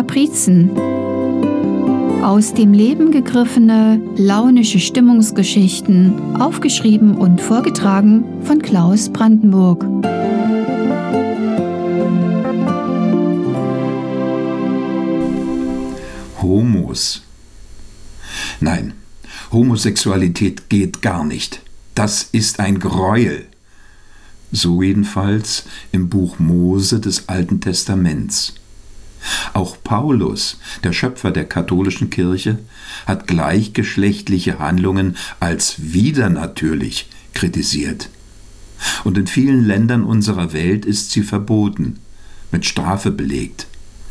Kaprizen. Aus dem Leben gegriffene, launische Stimmungsgeschichten, aufgeschrieben und vorgetragen von Klaus Brandenburg. Homos. Nein, Homosexualität geht gar nicht. Das ist ein Gräuel. So jedenfalls im Buch Mose des Alten Testaments. Auch Paulus, der Schöpfer der katholischen Kirche, hat gleichgeschlechtliche Handlungen als widernatürlich kritisiert. Und in vielen Ländern unserer Welt ist sie verboten, mit Strafe belegt.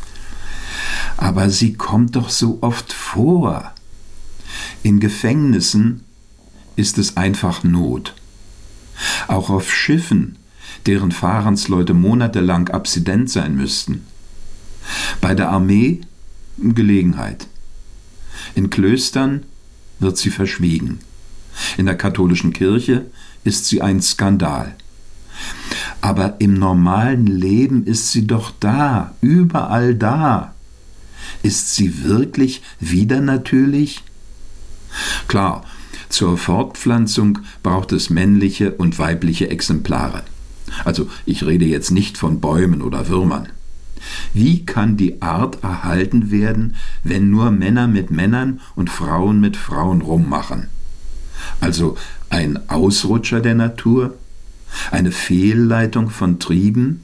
Aber sie kommt doch so oft vor. In Gefängnissen ist es einfach Not. Auch auf Schiffen, deren Fahrensleute monatelang abstinent sein müssten. Bei der Armee Gelegenheit. In Klöstern wird sie verschwiegen. In der katholischen Kirche ist sie ein Skandal. Aber im normalen Leben ist sie doch da, überall da. Ist sie wirklich widernatürlich? Klar, zur Fortpflanzung braucht es männliche und weibliche Exemplare. Also ich rede jetzt nicht von Bäumen oder Würmern. Wie kann die Art erhalten werden, wenn nur Männer mit Männern und Frauen mit Frauen rummachen? Also ein Ausrutscher der Natur? Eine Fehlleitung von Trieben?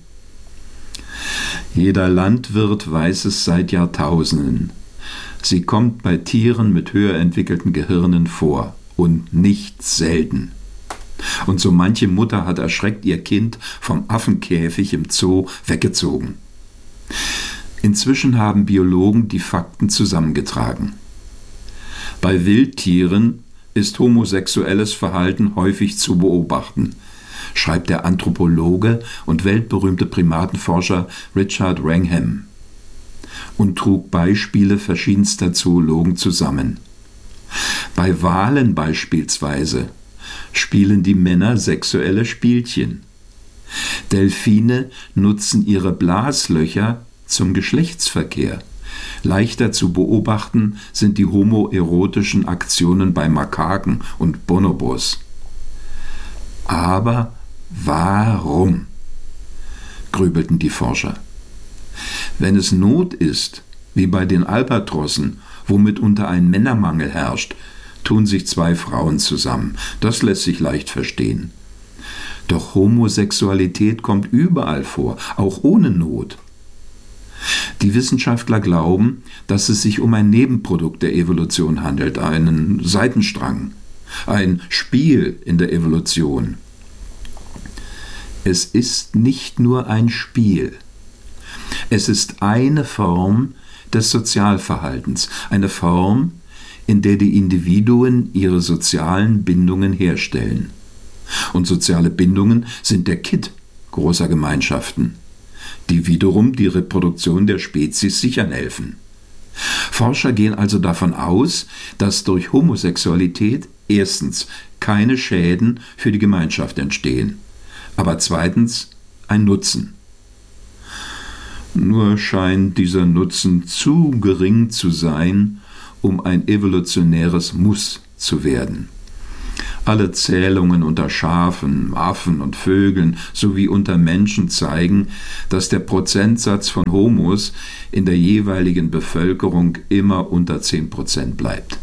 Jeder Landwirt weiß es seit Jahrtausenden. Sie kommt bei Tieren mit höher entwickelten Gehirnen vor und nicht selten. Und so manche Mutter hat erschreckt ihr Kind vom Affenkäfig im Zoo weggezogen. Inzwischen haben Biologen die Fakten zusammengetragen. Bei Wildtieren ist homosexuelles Verhalten häufig zu beobachten, schreibt der Anthropologe und weltberühmte Primatenforscher Richard Wrangham und trug Beispiele verschiedenster Zoologen zusammen. Bei Walen beispielsweise spielen die Männer sexuelle Spielchen. Delfine nutzen ihre Blaslöcher zum Geschlechtsverkehr. Leichter zu beobachten sind die homoerotischen Aktionen bei Makaken und Bonobos. Aber warum? Grübelten die Forscher. Wenn es Not ist, wie bei den Albatrossen, wo mitunter ein Männermangel herrscht, tun sich zwei Frauen zusammen. Das lässt sich leicht verstehen. Doch Homosexualität kommt überall vor, auch ohne Not. Die Wissenschaftler glauben, dass es sich um ein Nebenprodukt der Evolution handelt, einen Seitenstrang, ein Spiel in der Evolution. Es ist nicht nur ein Spiel. Es ist eine Form des Sozialverhaltens, eine Form, in der die Individuen ihre sozialen Bindungen herstellen. Und soziale Bindungen sind der Kitt großer Gemeinschaften, die wiederum die Reproduktion der Spezies sichern helfen. Forscher gehen also davon aus, dass durch Homosexualität erstens keine Schäden für die Gemeinschaft entstehen, aber zweitens ein Nutzen. Nur scheint dieser Nutzen zu gering zu sein, um ein evolutionäres Muss zu werden. Alle Zählungen unter Schafen, Affen und Vögeln sowie unter Menschen zeigen, dass der Prozentsatz von Homos in der jeweiligen Bevölkerung immer unter 10% bleibt.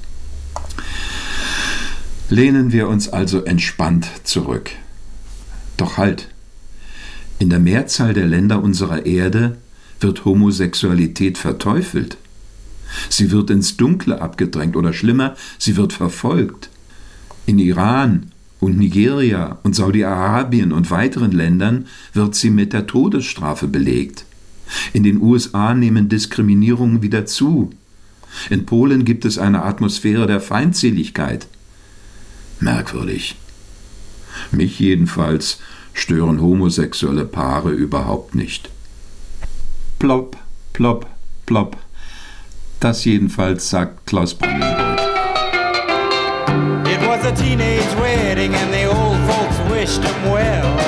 Lehnen wir uns also entspannt zurück. Doch halt! In der Mehrzahl der Länder unserer Erde wird Homosexualität verteufelt. Sie wird ins Dunkle abgedrängt oder schlimmer, sie wird verfolgt. In Iran und Nigeria und Saudi-Arabien und weiteren Ländern wird sie mit der Todesstrafe belegt. In den USA nehmen Diskriminierungen wieder zu. In Polen gibt es eine Atmosphäre der Feindseligkeit. Merkwürdig. Mich jedenfalls stören homosexuelle Paare überhaupt nicht. Plopp, plopp, plopp. Das jedenfalls sagt Klaus Brandenburg. It was a teenage wedding and the old folks wished him well.